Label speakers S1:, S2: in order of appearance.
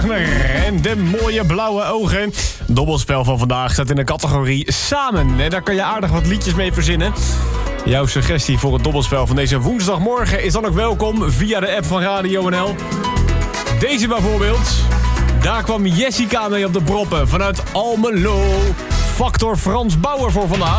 S1: Wagner en de mooie blauwe ogen. Dobbelspel van vandaag staat in de categorie Samen. En daar kan je aardig wat liedjes mee verzinnen. Jouw suggestie voor het dobbelspel van deze woensdagmorgen is dan ook welkom via de app van Radio NL. Deze bijvoorbeeld. Daar kwam Jessica mee op de proppen vanuit Almelo. Factor Frans Bauer voor vandaag.